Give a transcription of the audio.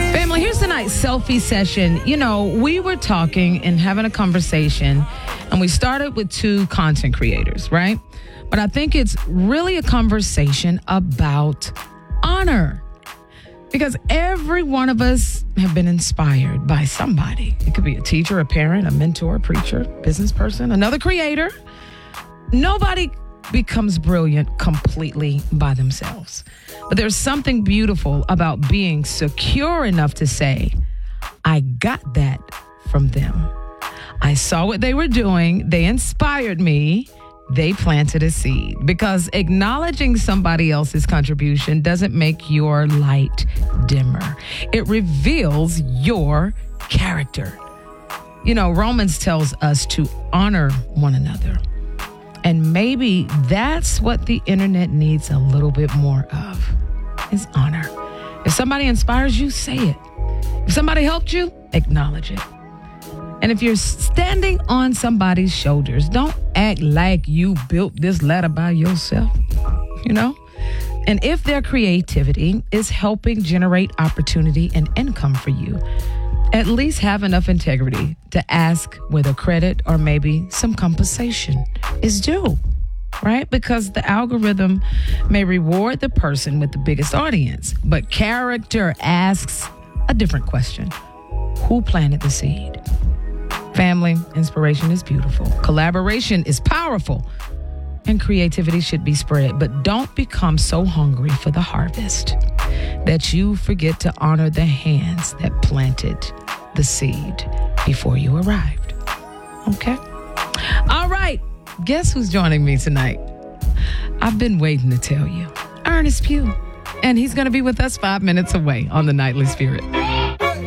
Family, here's tonight's selfie session. You know, we were talking and having a conversation, and we started with two content creators, right? But I think it's really a conversation about honor. Because every one of us have been inspired by somebody. It could be a teacher, a parent, a mentor, a preacher, business person, another creator. Nobody becomes brilliant completely by themselves. But there's something beautiful about being secure enough to say, I got that from them. I saw what they were doing. They inspired me. They planted a seed. Because acknowledging somebody else's contribution doesn't make your light dimmer. It reveals your character. You know, Romans tells us to honor one another. And maybe that's what the internet needs a little bit more of, is honor. If somebody inspires you, say it. If somebody helped you, acknowledge it. And if you're standing on somebody's shoulders, don't act like you built this ladder by yourself, you know? And if their creativity is helping generate opportunity and income for you, at least have enough integrity to ask whether credit or maybe some compensation is due, right? Because the algorithm may reward the person with the biggest audience, but character asks a different question. Who planted the seed? Family, inspiration is beautiful. Collaboration is powerful. And creativity should be spread. But don't become so hungry for the harvest that you forget to honor the hands that planted the seed before you arrived. Okay? All right. Guess who's joining me tonight? I've been waiting to tell you. Ernest Pugh. And he's going to be with us 5 minutes away on The Nightly Spirit.